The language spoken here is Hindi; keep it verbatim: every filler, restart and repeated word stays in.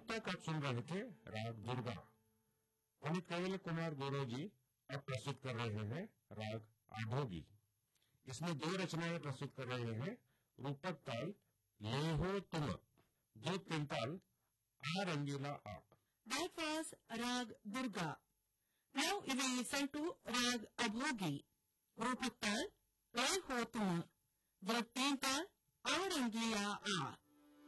तक आप सुन रहे थे राग दुर्गा। पंडित कवल कुमार गौरव जी अब प्रस्तुत कर रहे हैं राग आधोगी। इसमें दो रचनाएं प्रस्तुत कर रहे हैं। रूपक ताल ले हो तुम, जो तीन ताल आ रंगीला आ। That was Rag Durga. Now we will listen to Rag Abhogi. Rupak tal Le Ho Tum. The तीन ताल आ रंगीला आ।